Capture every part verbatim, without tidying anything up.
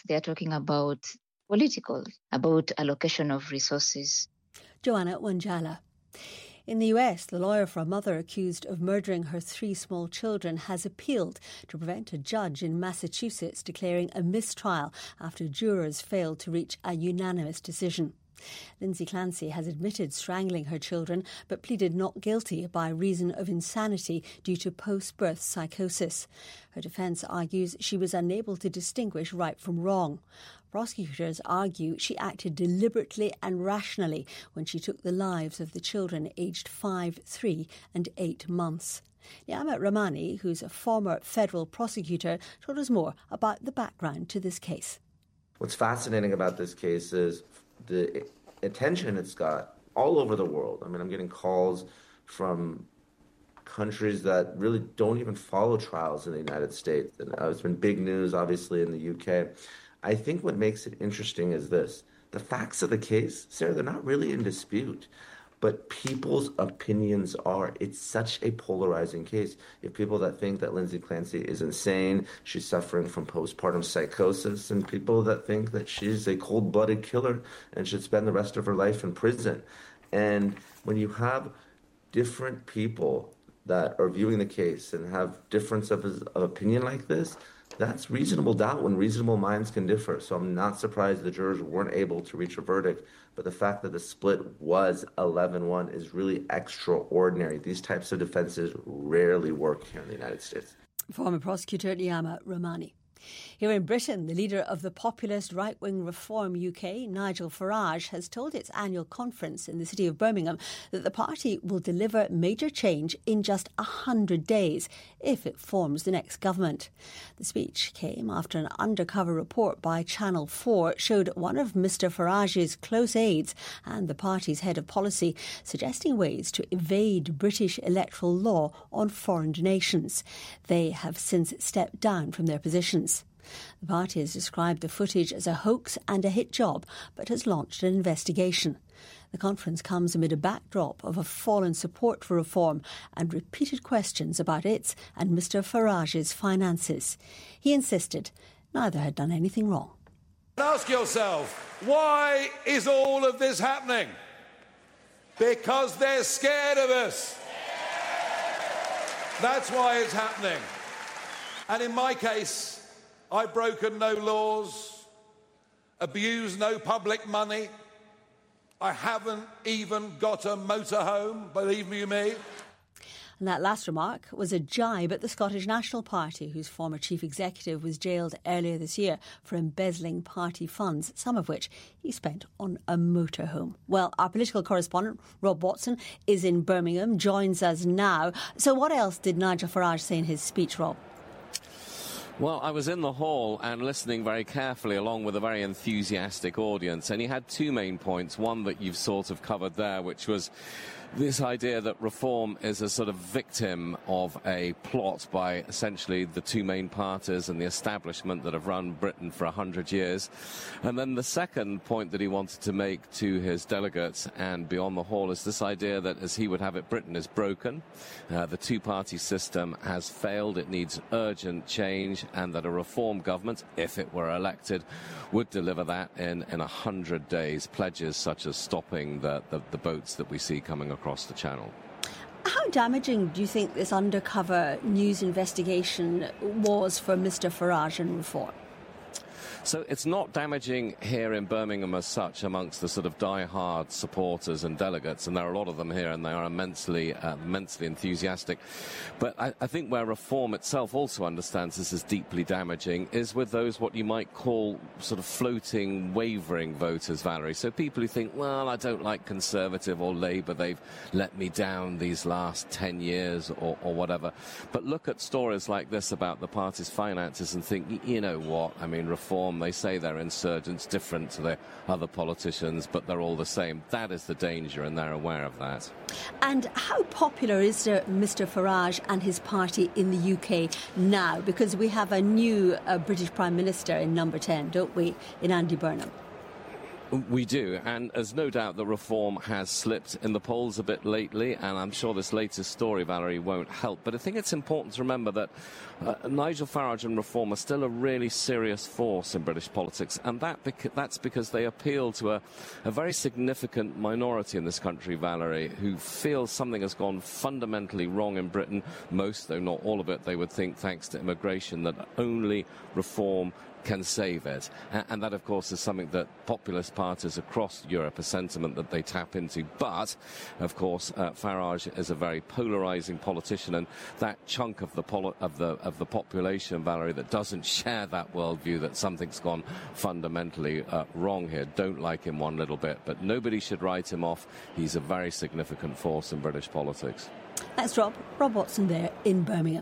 they are talking about political, about allocation of resources. Joanna Wanjala. In the U S, the lawyer for a mother accused of murdering her three small children has appealed to prevent a judge in Massachusetts declaring a mistrial after jurors failed to reach a unanimous decision. Lindsay Clancy has admitted strangling her children but pleaded not guilty by reason of insanity due to post-birth psychosis. Her defence argues she was unable to distinguish right from wrong. Prosecutors argue she acted deliberately and rationally when she took the lives of the children aged five, three and eight months. Niamh Rahmani, who's a former federal prosecutor, told us more about the background to this case. What's fascinating about this case is the attention it's got all over the world. I mean, I'm getting calls from countries that really don't even follow trials in the United States. And uh, it's been big news, obviously, in the U K. I think what makes it interesting is this. The facts of the case, Sarah, they're not really in dispute. But people's opinions are. It's such a polarizing case. You have people that think that Lindsay Clancy is insane, she's suffering from postpartum psychosis, and people that think that she's a cold-blooded killer and should spend the rest of her life in prison. And when you have different people that are viewing the case and have difference of, of opinion like this, that's reasonable doubt when reasonable minds can differ. So I'm not surprised the jurors weren't able to reach a verdict. But the fact that the split was eleven one is really extraordinary. These types of defenses rarely work here in the United States. Former prosecutor Niamh Rahmani. Here in Britain, the leader of the populist right-wing Reform U K, Nigel Farage, has told its annual conference in the city of Birmingham that the party will deliver major change in just one hundred days if it forms the next government. The speech came after an undercover report by Channel four showed one of Mr Farage's close aides and the party's head of policy suggesting ways to evade British electoral law on foreign donations. They have since stepped down from their positions. The party has described the footage as a hoax and a hit job, but has launched an investigation. The conference comes amid a backdrop of a fall in support for reform and repeated questions about its and Mr Farage's finances. He insisted neither had done anything wrong. Ask yourself, why is all of this happening? Because they're scared of us. That's why it's happening. And in my case, I've broken no laws, abused no public money. I haven't even got a motorhome, believe you me. And that last remark was a jibe at the Scottish National Party, whose former chief executive was jailed earlier this year for embezzling party funds, some of which he spent on a motorhome. Well, our political correspondent, Rob Watson, is in Birmingham, joins us now. So what else did Nigel Farage say in his speech, Rob? Well, I was in the hall and listening very carefully along with a very enthusiastic audience, and he had two main points. One that you've sort of covered there, which was this idea that reform is a sort of victim of a plot by essentially the two main parties and the establishment that have run Britain for a hundred years. And then the second point that he wanted to make to his delegates and beyond the hall is this idea that, as he would have it, Britain is broken. Uh, the two-party system has failed. It needs urgent change, and that a reform government, if it were elected, would deliver that in in a hundred days. Pledges such as stopping the, the, the boats that we see coming across the channel. How damaging do you think this undercover news investigation was for Mr Farage and reform? So it's not damaging here in Birmingham as such amongst the sort of die-hard supporters and delegates, and there are a lot of them here, and they are immensely, uh, immensely enthusiastic. But I, I think where reform itself also understands this is deeply damaging is with those what you might call sort of floating, wavering voters, Valerie. So people who think, well, I don't like Conservative or Labour, they've let me down these last ten years or, or whatever. But look at stories like this about the party's finances and think, you know what, I mean, reform, they say they're insurgents, different to the other politicians, but they're all the same. That is the danger, and they're aware of that. And how popular is uh, Mr Farage and his party in the U K now? Because we have a new uh, British Prime Minister in number ten, don't we, in Andy Burnham? We do, and there's no doubt that Reform has slipped in the polls a bit lately, and I'm sure this latest story, Valerie, won't help. But I think it's important to remember that uh, Nigel Farage and Reform are still a really serious force in British politics, and that beca- that's because they appeal to a, a very significant minority in this country, Valerie, who feel something has gone fundamentally wrong in Britain. Most, though not all of it, they would think, thanks to immigration, that only Reform can save it. And that, of course, is something that populist parties across Europe, a sentiment that they tap into. But, of course, uh, Farage is a very polarising politician, and that chunk of the, poli- of the of the population, Valerie, that doesn't share that worldview, that something's gone fundamentally uh, wrong here, don't like him one little bit. But nobody should write him off. He's a very significant force in British politics. That's Rob. Rob Watson there in Birmingham.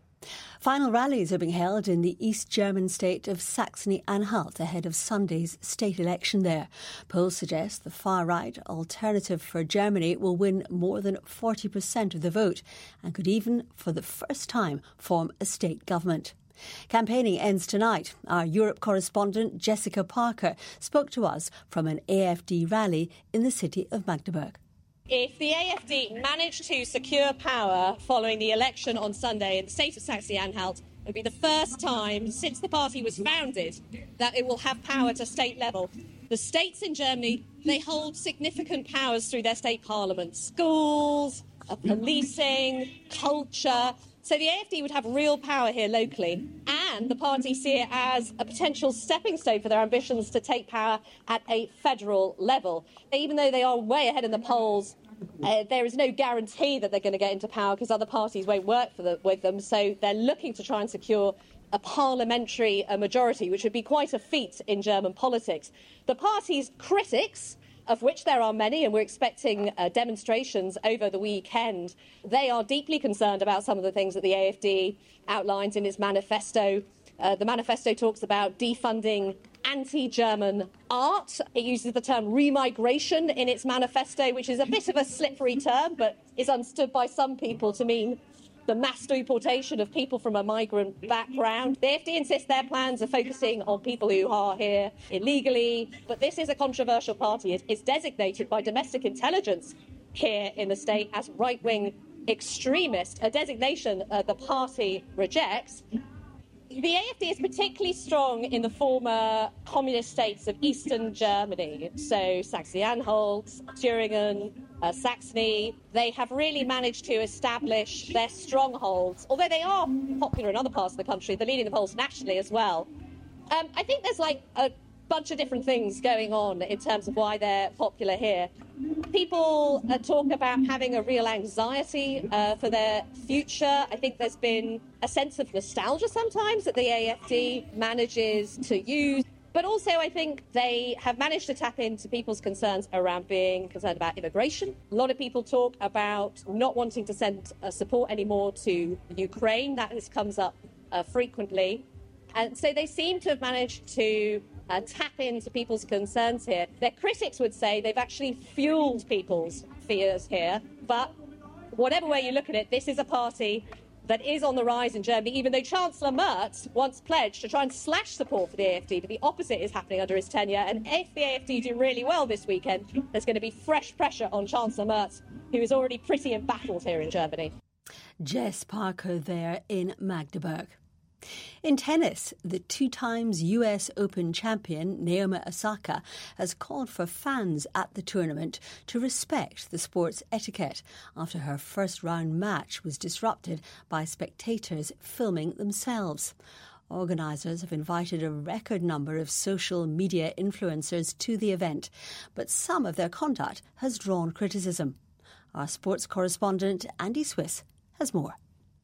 Final rallies are being held in the East German state of Saxony-Anhalt ahead of Sunday's state election there. Polls suggest the far-right Alternative for Germany will win more than forty percent of the vote and could even, for the first time, form a state government. Campaigning ends tonight. Our Europe correspondent Jessica Parker spoke to us from an A F D rally in the city of Magdeburg. If the A F D managed to secure power following the election on Sunday in the state of Saxony-Anhalt, it would be the first time since the party was founded that it will have power to state level. The states in Germany, they hold significant powers through their state parliaments. Schools, uh, policing, culture. So the A F D would have real power here locally, and the party see it as a potential stepping stone for their ambitions to take power at a federal level. Even though they are way ahead in the polls, uh, there is no guarantee that they're going to get into power because other parties won't work for the, with them. So they're looking to try and secure a parliamentary uh, majority, which would be quite a feat in German politics. The party's critics, of which there are many, and we're expecting uh, demonstrations over the weekend, they are deeply concerned about some of the things that the A F D outlines in its manifesto. Uh, the manifesto talks about defunding anti-German art. It uses the term remigration in its manifesto, which is a bit of a slippery term, but is understood by some people to mean the mass deportation of people from a migrant background. The A F D insists their plans are focusing on people who are here illegally, but this is a controversial party. It's designated by domestic intelligence here in the state as right-wing extremist, a designation uh, the party rejects. The A F D is particularly strong in the former communist states of eastern Germany, so Saxony-Anhalt, Thüringen, uh, Saxony. They have really managed to establish their strongholds, although they are popular in other parts of the country. They're leading the polls nationally as well. Um, I think there's like a bunch of different things going on in terms of why they're popular here. People uh, talk about having a real anxiety uh, for their future. I think there's been a sense of nostalgia sometimes that the A F D manages to use. But also I think they have managed to tap into people's concerns around being concerned about immigration. A lot of people talk about not wanting to send uh, support anymore to Ukraine. That is, comes up uh, frequently. And so they seem to have managed to uh, tap into people's concerns here. Their critics would say they've actually fueled people's fears here. But whatever way you look at it, this is a party that is on the rise in Germany, even though Chancellor Merz once pledged to try and slash support for the A F D. But the opposite is happening under his tenure. And if the A F D do really well this weekend, there's going to be fresh pressure on Chancellor Merz, who is already pretty embattled here in Germany. Jess Parker there in Magdeburg. In tennis, the two times U S Open champion Naomi Osaka has called for fans at the tournament to respect the sport's etiquette after her first round match was disrupted by spectators filming themselves. Organisers have invited a record number of social media influencers to the event, but some of their conduct has drawn criticism. Our sports correspondent Andy Swiss has more.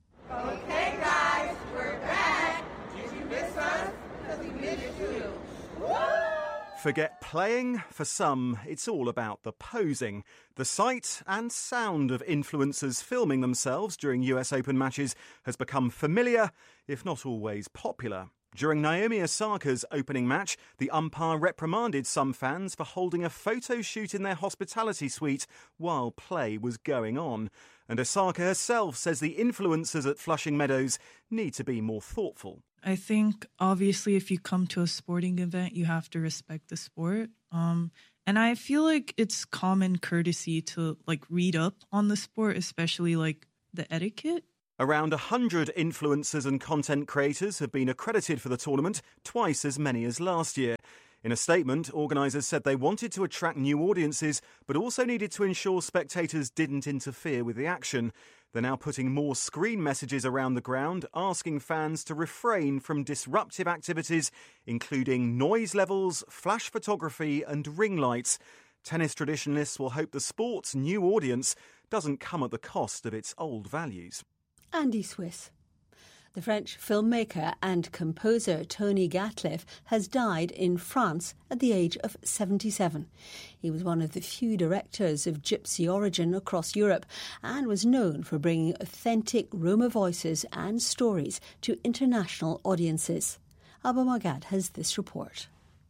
Okay, guys, we're back. Did you miss us? Because we missed you. Woo! Forget playing. For some, it's all about the posing. The sight and sound of influencers filming themselves during U S Open matches has become familiar, if not always popular. During Naomi Osaka's opening match, the umpire reprimanded some fans for holding a photo shoot in their hospitality suite while play was going on. And Osaka herself says the influencers at Flushing Meadows need to be more thoughtful. I think, obviously, if you come to a sporting event, you have to respect the sport. Um, and I feel like it's common courtesy to, like, read up on the sport, especially, like, the etiquette. Around one hundred influencers and content creators have been accredited for the tournament, twice as many as last year. In a statement, organisers said they wanted to attract new audiences, but also needed to ensure spectators didn't interfere with the action. They're now putting more screen messages around the ground, asking fans to refrain from disruptive activities, including noise levels, flash photography and ring lights. Tennis traditionalists will hope the sport's new audience doesn't come at the cost of its old values. Andy Swiss. The French filmmaker and composer Tony Gatliff has died in France at the age of seventy-seven. He was one of the few directors of gypsy origin across Europe and was known for bringing authentic Roma voices and stories to international audiences. Abba Magad has this report.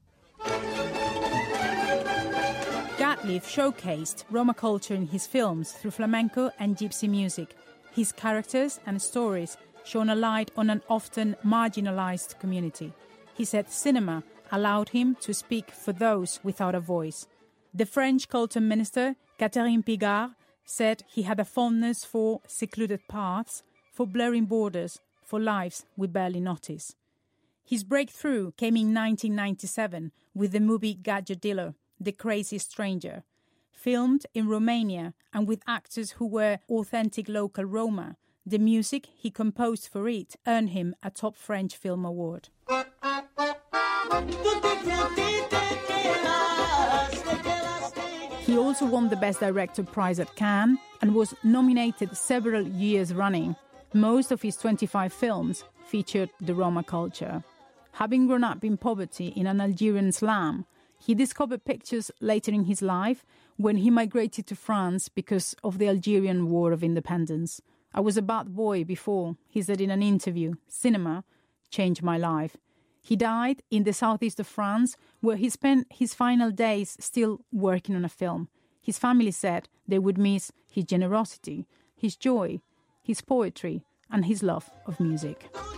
Gatliff showcased Roma culture in his films through flamenco and gypsy music. His characters and stories shone a light on an often marginalised community. He said cinema allowed him to speak for those without a voice. The French culture minister, Catherine Pigard, said he had a fondness for secluded paths, for blurring borders, for lives we barely notice. His breakthrough came in nineteen ninety-seven with the movie Gadget Dealer, The Crazy Stranger. Filmed in Romania and with actors who were authentic local Roma, the music he composed for it earned him a top French film award. He also won the Best Director prize at Cannes and was nominated several years running. Most of his twenty-five films featured the Roma culture. Having grown up in poverty in an Algerian slum, he discovered pictures later in his life when he migrated to France because of the Algerian War of Independence. I was a bad boy before, he said in an interview. Cinema changed my life. He died in the southeast of France, where he spent his final days still working on a film. His family said they would miss his generosity, his joy, his poetry, and his love of music.